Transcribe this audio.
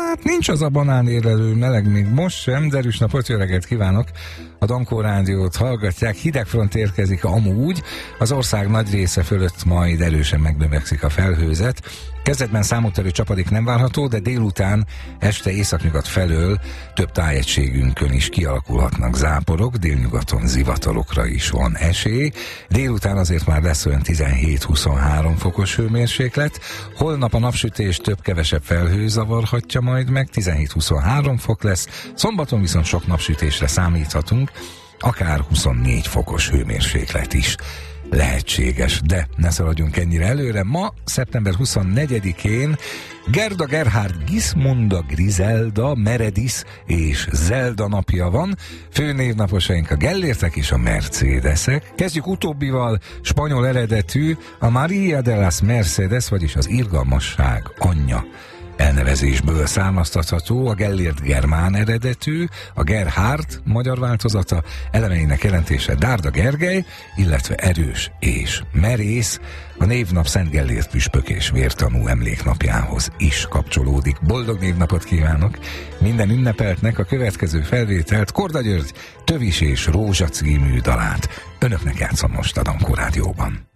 Hát nincs az a banánérlelő meleg még most sem, derűs napot, jó reggelt kívánok! A Dankó Rádiót hallgatják, hidegfront érkezik amúgy, az ország nagy része fölött majd erősen megnövekszik a felhőzet. Kezdetben számottevő csapadék nem várható, de délután este északnyugat felől több tájegységünkön is kialakulhatnak záporok, délnyugaton zivatarokra is van esély. Délután azért már lesz olyan 17-23 fokos hőmérséklet, holnap a napsütés több-kevesebb felhő zavarhatja majd meg, 17-23 fok lesz, szombaton viszont sok napsütésre számíthatunk, akár 24 fokos hőmérséklet is lehetséges, de ne szaladjunk ennyire előre. Ma, szeptember 24-én Gerda Gerhard Gismunda Griselda Meredith és Zelda napja van. Főnévnaposaink a Gellértek és a Mercedesek. Kezdjük utóbbival, spanyol eredetű, a María de las Mercedes, vagyis az irgalmasság anyja elnevezésből származtatható, a Gellért germán eredetű, a Gerhard magyar változata, elemeinek jelentése Dárda Gergely, illetve erős és merész, a névnap Szent Gellért püspök és vértanú emléknapjához is kapcsolódik. Boldog névnapot kívánok minden ünnepeltnek, a következő felvételt, Korda György Tövis és Rózsa című dalát önöknek játszom most a Dankó Rádióban.